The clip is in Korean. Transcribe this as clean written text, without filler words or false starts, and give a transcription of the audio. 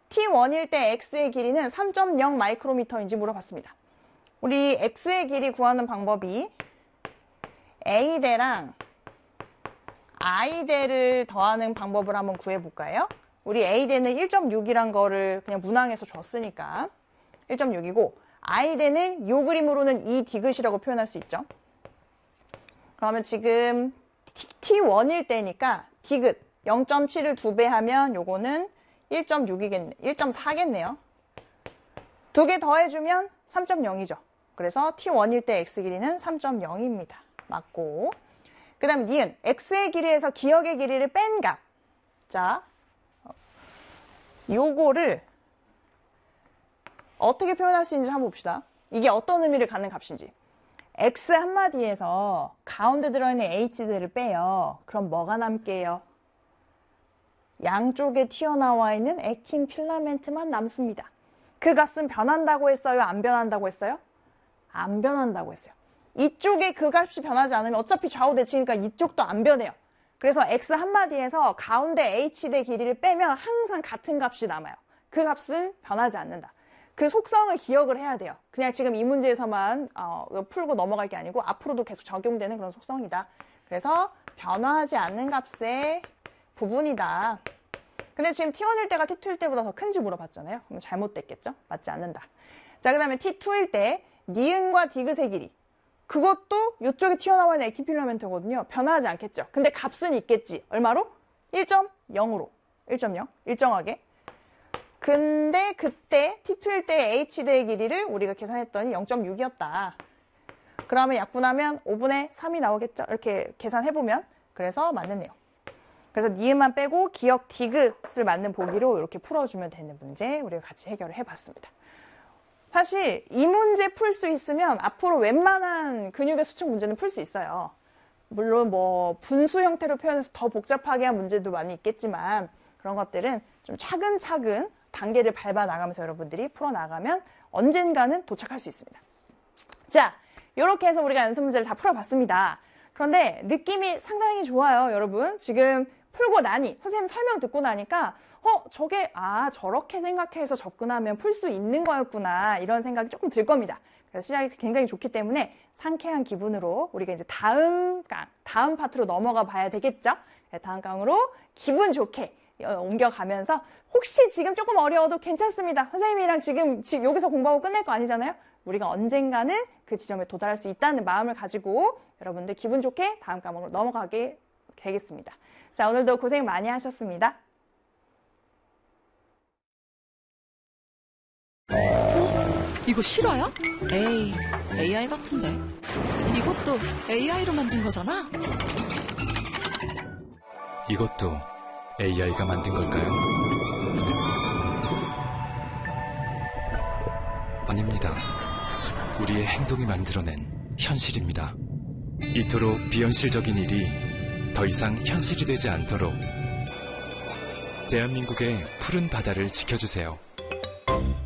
T1일 때 X의 길이는 3.0 마이크로미터인지 물어봤습니다. 우리 X의 길이 구하는 방법이 A대랑 I대를 더하는 방법을 한번 구해볼까요? 우리 A대는 1.6이란 거를 그냥 문항에서 줬으니까 1.6이고 I대는 이 그림으로는 2디귿이라고 표현할 수 있죠. 그러면 지금 T1일 때니까 디귿 0.7을 2배 하면 요거는 1.6이겠네, 1.4겠네요. 2개 더해주면 3.0이죠. 그래서 T1일 때 X 길이는 3.0입니다. 맞고. 그 다음에 니은, X의 길이에서 기역의 길이를 뺀 값. 자, 요거를 어떻게 표현할 수 있는지 한번 봅시다. 이게 어떤 의미를 갖는 값인지. X 한마디에서 가운데 들어있는 H대를 빼요. 그럼 뭐가 남게요? 양쪽에 튀어나와 있는 액틴 필라멘트만 남습니다. 그 값은 변한다고 했어요? 안 변한다고 했어요? 안 변한다고 했어요. 이쪽에 그 값이 변하지 않으면 어차피 좌우 대칭이니까 이쪽도 안 변해요. 그래서 X 한마디에서 가운데 H대 길이를 빼면 항상 같은 값이 남아요. 그 값은 변하지 않는다. 그 속성을 기억을 해야 돼요. 그냥 지금 이 문제에서만 풀고 넘어갈 게 아니고 앞으로도 계속 적용되는 그런 속성이다. 그래서 변화하지 않는 값의 부분이다. 근데 지금 T1일 때가 T2일 때보다 더 큰지 물어봤잖아요. 그럼 잘못됐겠죠? 맞지 않는다. 자, 그 다음에 T2일 때 니은과 디귿의 길이. 그것도 이쪽에 튀어나와 있는 액틴 필라멘트거든요. 변화하지 않겠죠. 근데 값은 있겠지. 얼마로? 1.0으로. 1.0. 일정하게. 근데 그때 T2일 때 H대의 길이를 우리가 계산했더니 0.6이었다. 그러면 약분하면 5분의 3이 나오겠죠? 이렇게 계산해보면. 그래서 맞는 내용. 그래서 니은만 빼고 기역 디귿을 맞는 보기로 이렇게 풀어주면 되는 문제 우리가 같이 해결을 해봤습니다. 사실 이 문제 풀 수 있으면 앞으로 웬만한 근육의 수축 문제는 풀 수 있어요. 물론 뭐 분수 형태로 표현해서 더 복잡하게 한 문제도 많이 있겠지만 그런 것들은 좀 차근차근 단계를 밟아 나가면서 여러분들이 풀어나가면 언젠가는 도착할 수 있습니다. 자, 이렇게 해서 우리가 연습 문제를 다 풀어봤습니다. 그런데 느낌이 상당히 좋아요, 여러분. 지금 풀고 나니, 선생님 설명 듣고 나니까 저게 저렇게 생각해서 접근하면 풀 수 있는 거였구나 이런 생각이 조금 들 겁니다. 그래서 시작이 굉장히 좋기 때문에 상쾌한 기분으로 우리가 이제 다음 파트로 넘어가 봐야 되겠죠? 다음 강으로 기분 좋게 옮겨가면서 혹시 지금 조금 어려워도 괜찮습니다. 선생님이랑 지금 여기서 공부하고 끝낼 거 아니잖아요? 우리가 언젠가는 그 지점에 도달할 수 있다는 마음을 가지고 여러분들 기분 좋게 다음 과목으로 넘어가게 되겠습니다. 자, 오늘도 고생 많이 하셨습니다. 이거 실화야? 에이, AI 같은데. 이것도 AI로 만든 거잖아? 이것도 AI가 만든 걸까요? 아닙니다. 우리의 행동이 만들어낸 현실입니다. 이토록 비현실적인 일이 더 이상 현실이 되지 않도록 대한민국의 푸른 바다를 지켜주세요.